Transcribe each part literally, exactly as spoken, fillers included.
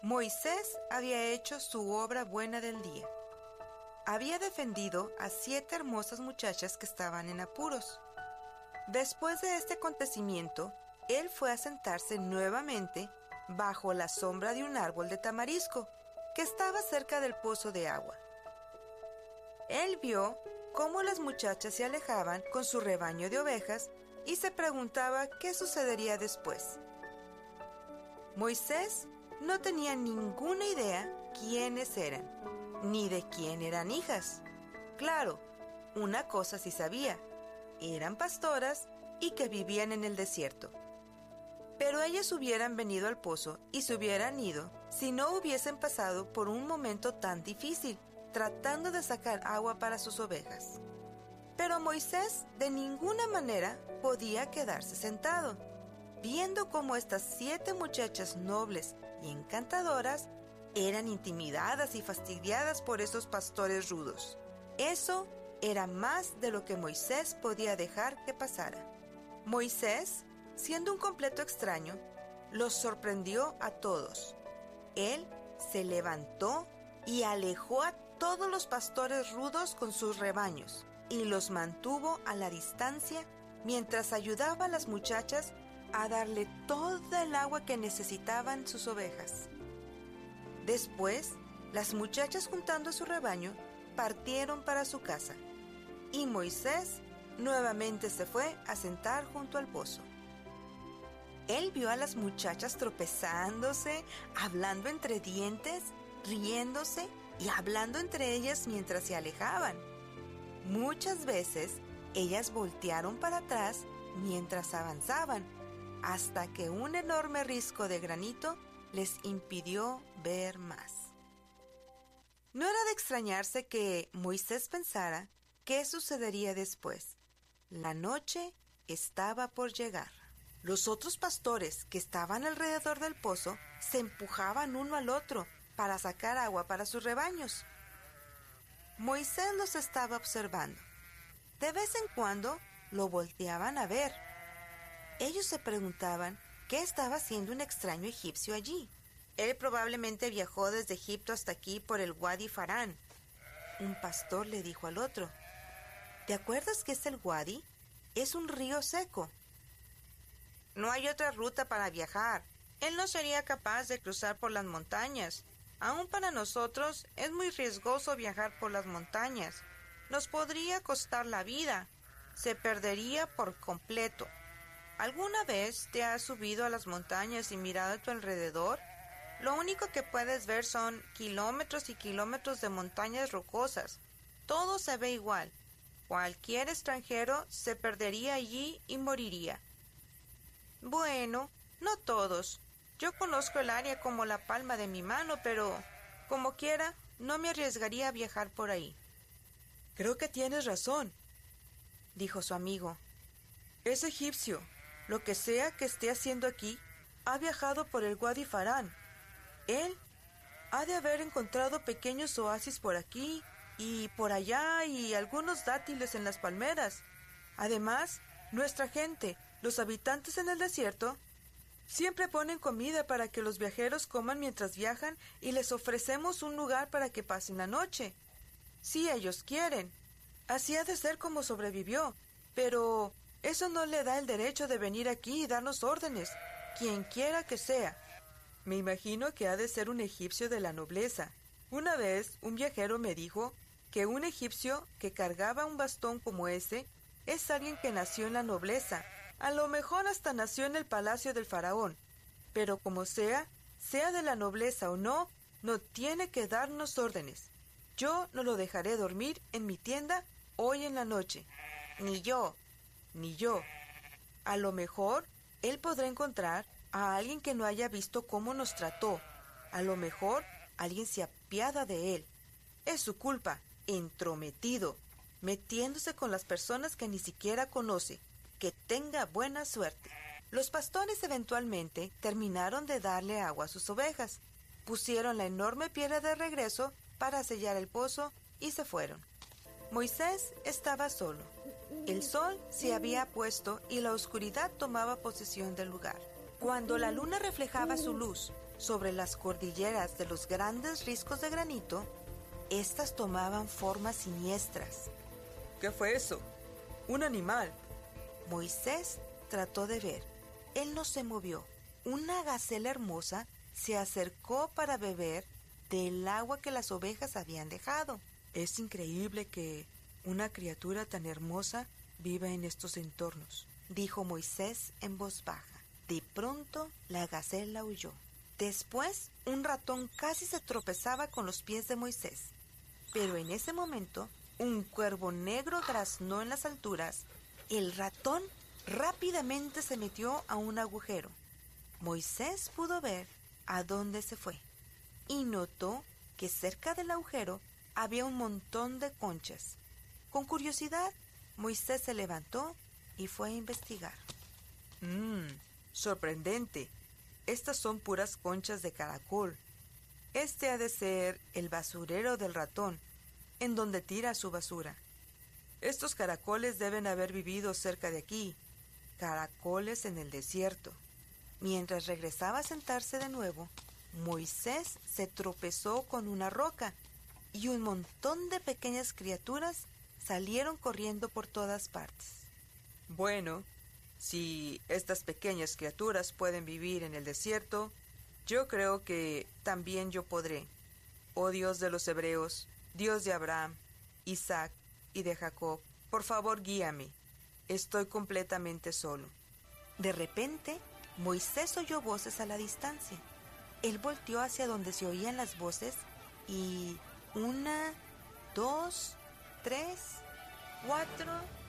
Moisés había hecho su obra buena del día. Había defendido a siete hermosas muchachas que estaban en apuros. Después de este acontecimiento, él fue a sentarse nuevamente bajo la sombra de un árbol de tamarisco que estaba cerca del pozo de agua. Él vio cómo las muchachas se alejaban con su rebaño de ovejas y se preguntaba qué sucedería después. Moisés no tenía ninguna idea quiénes eran, ni de quién eran hijas. Claro, una cosa sí sabía: eran pastoras y que vivían en el desierto. Pero ellas hubieran venido al pozo y se hubieran ido si no hubiesen pasado por un momento tan difícil, tratando de sacar agua para sus ovejas. Pero Moisés de ninguna manera podía quedarse sentado, viendo cómo estas siete muchachas nobles y encantadoras eran intimidadas y fastidiadas por esos pastores rudos. Eso era más de lo que Moisés podía dejar que pasara. Moisés, siendo un completo extraño, los sorprendió a todos. Él se levantó y alejó a todos los pastores rudos con sus rebaños y los mantuvo a la distancia mientras ayudaba a las muchachas a darle toda el agua que necesitaban sus ovejas. Después, las muchachas, juntando su rebaño, partieron para su casa, y Moisés nuevamente se fue a sentar junto al pozo. Él vio a las muchachas tropezándose, hablando entre dientes, riéndose y hablando entre ellas mientras se alejaban. Muchas veces ellas voltearon para atrás mientras avanzaban, hasta que un enorme risco de granito les impidió ver más. No era de extrañarse que Moisés pensara qué sucedería después. La noche estaba por llegar. Los otros pastores que estaban alrededor del pozo se empujaban uno al otro para sacar agua para sus rebaños. Moisés los estaba observando. De vez en cuando lo volteaban a ver. Ellos se preguntaban qué estaba haciendo un extraño egipcio allí. Él probablemente viajó desde Egipto hasta aquí por el Wadi Farán. Un pastor le dijo al otro: ¿te acuerdas qué es el Wadi? Es un río seco. No hay otra ruta para viajar. Él no sería capaz de cruzar por las montañas. Aún para nosotros es muy riesgoso viajar por las montañas. Nos podría costar la vida. Se perdería por completo. ¿Alguna vez te has subido a las montañas y mirado a tu alrededor? Lo único que puedes ver son kilómetros y kilómetros de montañas rocosas. Todo se ve igual. Cualquier extranjero se perdería allí y moriría. Bueno, no todos. Yo conozco el área como la palma de mi mano, pero, como quiera, no me arriesgaría a viajar por ahí. Creo que tienes razón, dijo su amigo. Es egipcio. Lo que sea que esté haciendo aquí, ha viajado por el Wadi Farán. Él ha de haber encontrado pequeños oasis por aquí y por allá y algunos dátiles en las palmeras. Además, nuestra gente, los habitantes en el desierto, siempre ponen comida para que los viajeros coman mientras viajan y les ofrecemos un lugar para que pasen la noche. Si ellos quieren. Así ha de ser como sobrevivió, pero eso no le da el derecho de venir aquí y darnos órdenes, quien quiera que sea. Me imagino que ha de ser un egipcio de la nobleza. Una vez un viajero me dijo que un egipcio que cargaba un bastón como ese es alguien que nació en la nobleza. A lo mejor hasta nació en el palacio del faraón. Pero como sea, sea de la nobleza o no, no tiene que darnos órdenes. Yo no lo dejaré dormir en mi tienda hoy en la noche. Ni yo. Ni yo. A lo mejor él podrá encontrar a alguien que no haya visto cómo nos trató. A lo mejor alguien se apiada de él. Es su culpa, entrometido, metiéndose con las personas que ni siquiera conoce. Que tenga buena suerte. Los pastores eventualmente terminaron de darle agua a sus ovejas. Pusieron la enorme piedra de regreso para sellar el pozo y se fueron. Moisés estaba solo. El sol se había puesto y la oscuridad tomaba posesión del lugar. Cuando la luna reflejaba su luz sobre las cordilleras de los grandes riscos de granito, estas tomaban formas siniestras. ¿Qué fue eso? ¡Un animal! Moisés trató de ver. Él no se movió. Una gacela hermosa se acercó para beber del agua que las ovejas habían dejado. Es increíble que una criatura tan hermosa viva en estos entornos, dijo Moisés en voz baja. De pronto, la gacela huyó. Después, un ratón casi se tropezaba con los pies de Moisés. Pero en ese momento, un cuervo negro graznó en las alturas. El ratón rápidamente se metió a un agujero. Moisés pudo ver a dónde se fue y notó que cerca del agujero había un montón de conchas. Con curiosidad, Moisés se levantó y fue a investigar. Mmm, sorprendente. Estas son puras conchas de caracol. Este ha de ser el basurero del ratón, en donde tira su basura. Estos caracoles deben haber vivido cerca de aquí, caracoles en el desierto. Mientras regresaba a sentarse de nuevo, Moisés se tropezó con una roca y un montón de pequeñas criaturas salieron corriendo por todas partes. Bueno, si estas pequeñas criaturas pueden vivir en el desierto, yo creo que también yo podré. Oh Dios de los hebreos, Dios de Abraham, Isaac y de Jacob, por favor guíame. Estoy completamente solo. De repente, Moisés oyó voces a la distancia. Él volteó hacia donde se oían las voces y una, dos, tres, cuatro,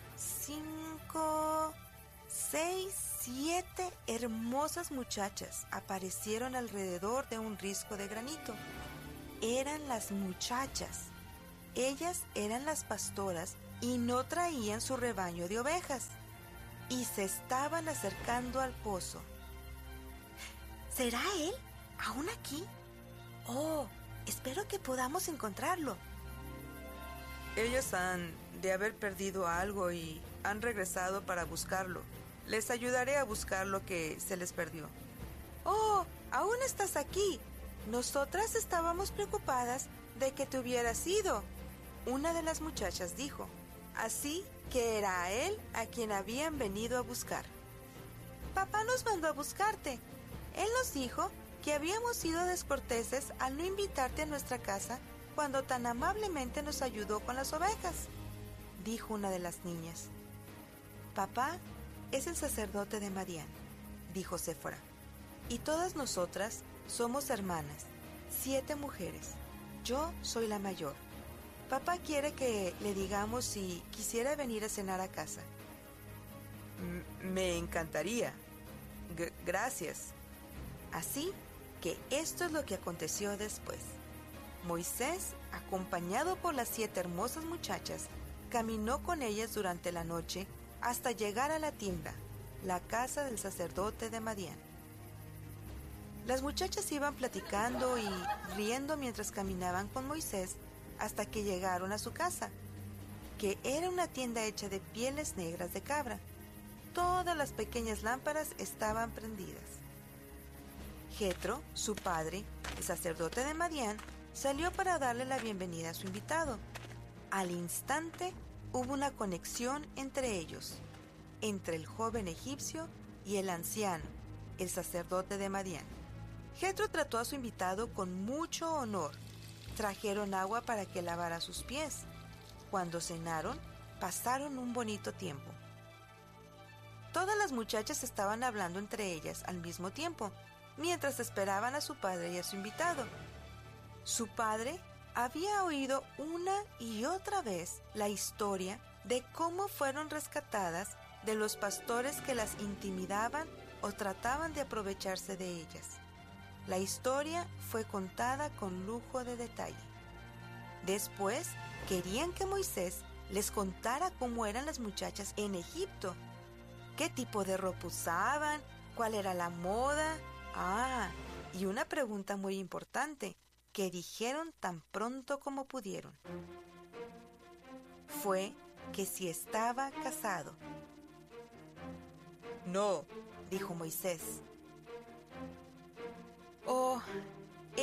cinco, seis, siete hermosas muchachas aparecieron alrededor de un risco de granito. Eran las muchachas. Ellas eran las pastoras y no traían su rebaño de ovejas. Y se estaban acercando al pozo. ¿Será él? ¿Aún aquí? Oh, espero que podamos encontrarlo. Ellas han de haber perdido algo y han regresado para buscarlo. Les ayudaré a buscar lo que se les perdió. Oh, aún estás aquí. Nosotras estábamos preocupadas de que te hubieras ido, una de las muchachas dijo. Así que era a él a quien habían venido a buscar. Papá nos mandó a buscarte. Él nos dijo que habíamos sido descorteses al no invitarte a nuestra casa cuando tan amablemente nos ayudó con las ovejas, dijo una de las niñas. Papá es el sacerdote de Madián, dijo Séfora, y todas nosotras somos hermanas, siete mujeres. Yo soy la mayor. Papá quiere que le digamos si quisiera venir a cenar a casa. M- me encantaría. G- gracias. Así que esto es lo que aconteció después. Moisés, acompañado por las siete hermosas muchachas, caminó con ellas durante la noche hasta llegar a la tienda, la casa del sacerdote de Madián. Las muchachas iban platicando y riendo mientras caminaban con Moisés hasta que llegaron a su casa, que era una tienda hecha de pieles negras de cabra. Todas las pequeñas lámparas estaban prendidas. Jetro, su padre, el sacerdote de Madián, salió para darle la bienvenida a su invitado. Al instante hubo una conexión entre ellos, entre el joven egipcio y el anciano, el sacerdote de Madián. Jetro trató a su invitado con mucho honor. Trajeron agua para que lavara sus pies. Cuando cenaron, pasaron un bonito tiempo. Todas las muchachas estaban hablando entre ellas al mismo tiempo, mientras esperaban a su padre y a su invitado. Su padre había oído una y otra vez la historia de cómo fueron rescatadas de los pastores que las intimidaban o trataban de aprovecharse de ellas. La historia fue contada con lujo de detalle. Después, querían que Moisés les contara cómo eran las muchachas en Egipto. ¿Qué tipo de ropa usaban? ¿Cuál era la moda? Ah, y una pregunta muy importante, que dijeron tan pronto como pudieron. Fue que si estaba casado. No, dijo Moisés. Oh,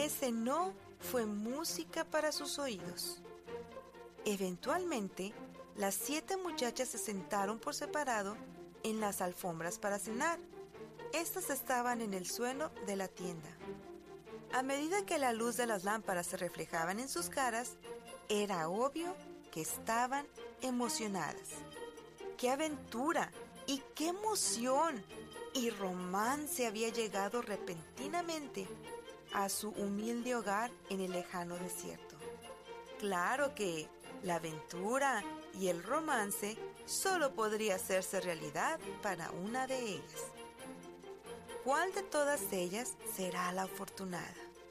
ese no fue música para sus oídos. Eventualmente, las siete muchachas se sentaron por separado en las alfombras para cenar. Estas estaban en el suelo de la tienda. A medida que la luz de las lámparas se reflejaban en sus caras, era obvio que estaban emocionadas. ¡Qué aventura! ¡Y qué emoción! Y romance había llegado repentinamente a su humilde hogar en el lejano desierto. Claro que la aventura y el romance solo podría hacerse realidad para una de ellas. ¿Cuál de todas ellas será la afortunada?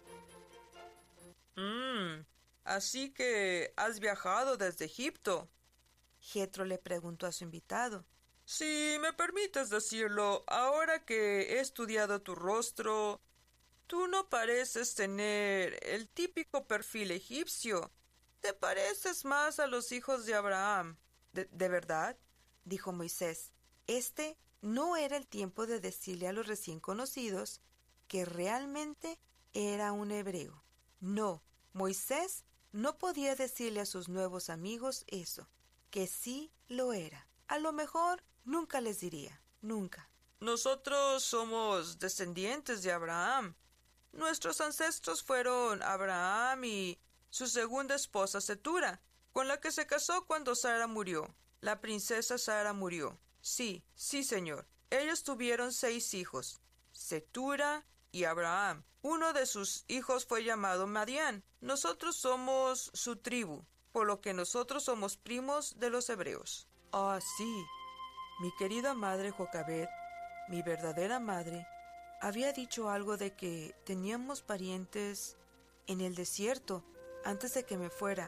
Mm, así que has viajado desde Egipto. Jetro le preguntó a su invitado. Si me permites decirlo, ahora que he estudiado tu rostro, tú no pareces tener el típico perfil egipcio. Te pareces más a los hijos de Abraham. ¿De, de verdad? Dijo Moisés. Este no era el tiempo de decirle a los recién conocidos que realmente era un hebreo. No, Moisés no podía decirle a sus nuevos amigos eso, que sí lo era. A lo mejor nunca les diría, nunca. Nosotros somos descendientes de Abraham. Nuestros ancestros fueron Abraham y su segunda esposa Setura, con la que se casó cuando Sara murió. La princesa Sara murió. Sí, sí, señor. Ellos tuvieron seis hijos, Setura y Abraham. Uno de sus hijos fue llamado Madián. Nosotros somos su tribu, por lo que nosotros somos primos de los hebreos. Ah, sí. Mi querida madre Jocabed, mi verdadera madre, había dicho algo de que teníamos parientes en el desierto antes de que me fuera,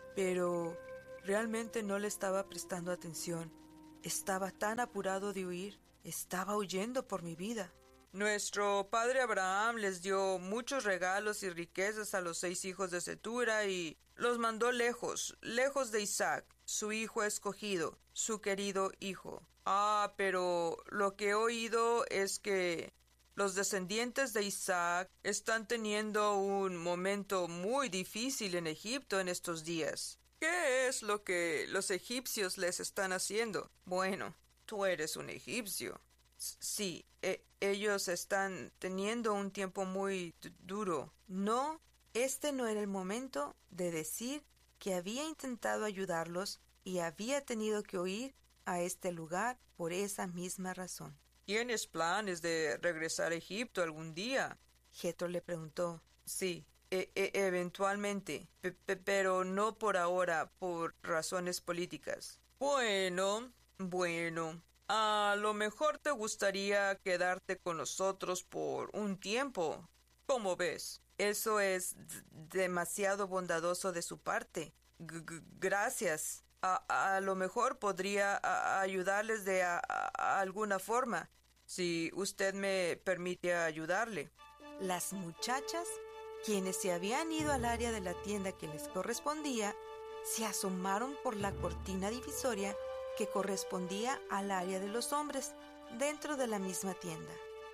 pero realmente no le estaba prestando atención. Estaba tan apurado de huir, estaba huyendo por mi vida. Nuestro padre Abraham les dio muchos regalos y riquezas a los seis hijos de Setura y los mandó lejos, lejos de Isaac, su hijo escogido, su querido hijo. Ah, pero lo que he oído es que los descendientes de Isaac están teniendo un momento muy difícil en Egipto en estos días. ¿Qué es lo que los egipcios les están haciendo? Bueno, tú eres un egipcio. Sí, e- ellos están teniendo un tiempo muy d- duro. No, este no era el momento de decir que había intentado ayudarlos y había tenido que huir a este lugar por esa misma razón. ¿Tienes planes de regresar a Egipto algún día? Jetro le preguntó. Sí, e- e- eventualmente, pe- pe- pero no por ahora, por razones políticas. Bueno, bueno, a lo mejor te gustaría quedarte con nosotros por un tiempo. ¿Cómo ves? Eso es d- demasiado bondadoso de su parte. G- g- gracias. A, a lo mejor podría a- ayudarles de a- a- alguna forma, si usted me permite ayudarle. Las muchachas, quienes se habían ido al área de la tienda que les correspondía, se asomaron por la cortina divisoria que correspondía al área de los hombres dentro de la misma tienda.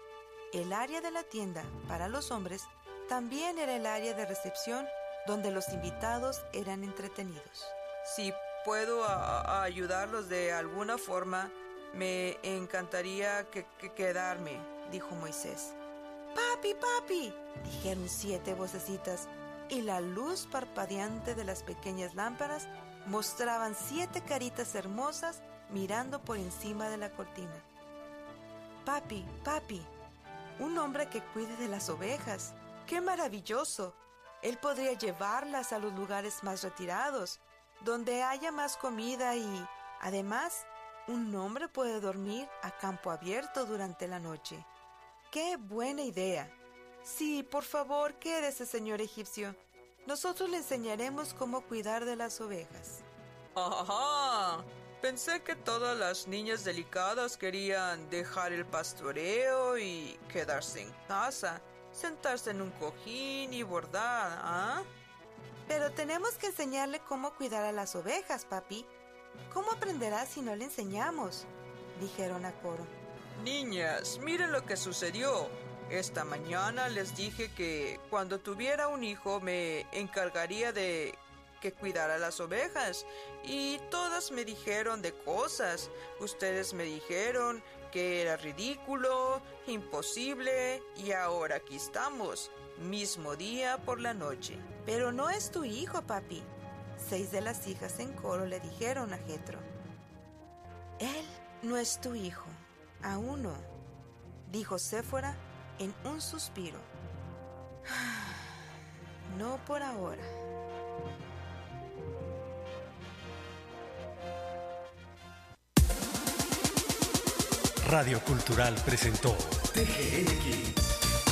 El área de la tienda para los hombres también era el área de recepción donde los invitados eran entretenidos. Si puedo a- a ayudarlos de alguna forma, me encantaría que, que quedarme, dijo Moisés. ¡Papi, papi!, dijeron siete vocecitas, y la luz parpadeante de las pequeñas lámparas mostraban siete caritas hermosas mirando por encima de la cortina. Papi, papi, un hombre que cuide de las ovejas. ¡Qué maravilloso! Él podría llevarlas a los lugares más retirados, donde haya más comida y, además, un hombre puede dormir a campo abierto durante la noche. ¡Qué buena idea! Sí, por favor, quédese, señor egipcio. Nosotros le enseñaremos cómo cuidar de las ovejas. ¡Ajá! Pensé que todas las niñas delicadas querían dejar el pastoreo y quedarse en casa, sentarse en un cojín y bordar, ¿ah? Pero tenemos que enseñarle cómo cuidar a las ovejas, papi. ¿Cómo aprenderá si no le enseñamos?, dijeron a coro. Niñas, miren lo que sucedió. Esta mañana les dije que cuando tuviera un hijo me encargaría de que cuidara las ovejas y todas me dijeron de cosas. Ustedes me dijeron que era ridículo, imposible y ahora aquí estamos, mismo día por la noche. Pero no es tu hijo, papi. Seis de las hijas en coro le dijeron a Jetro. Él no es tu hijo, aún no, dijo Séfora en un suspiro. No por ahora. Radio Cultural presentó T G N Kids.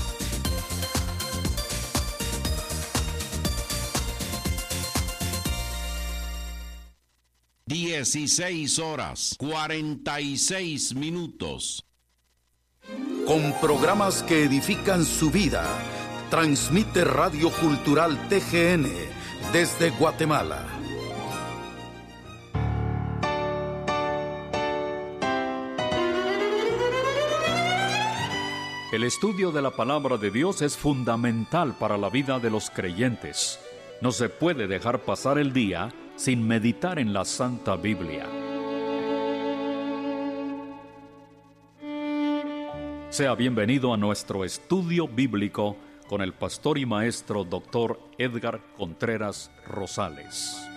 dieciséis horas, cuarenta y seis minutos. Con programas que edifican su vida, transmite Radio Cultural T G N desde Guatemala. El estudio de la palabra de Dios es fundamental para la vida de los creyentes. No se puede dejar pasar el día sin meditar en la Santa Biblia. Sea bienvenido a nuestro estudio bíblico con el pastor y maestro doctor Edgar Contreras Rosales.